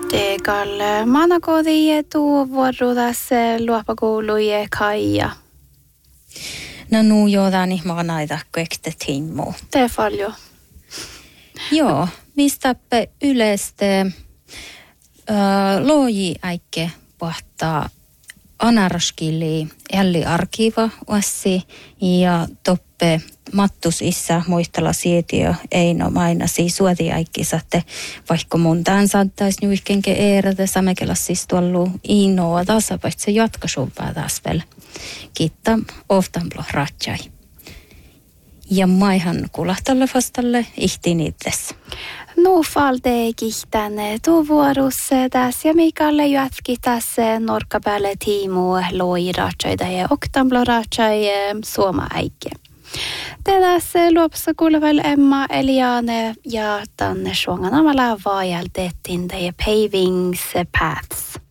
Tegal manakodi tu vuorodas luopakouluja kaija. No nu joodaan maanaita kaikte timmu. Te faljo. Joo, mistä yleistä loji äikke pahtaa anaraskili älli arkiva uassi ja toppe mattus issa muistella sietiö eino mainasi suoti äikki saatte vaikka mun tämän saattaisi nyihkenke eerätä samekelas siis tuollu inoa tasapaitse se jatkasuvaa taas vielä. Kiitta oftanplo ratsai. Ja maihan kulahtalle vastalle ihtiin itses. Nu falde kihtänne tu vuorus tässä ja Mikalle jatki tässä norkkapäälle tiimu loi ratsai ja oktanplo ratsai suoma äikki. Tässä luopassa kuulevalle Emma Eliane ja tänne suongan amalla vaajaltettiin teidän Pavings Paths.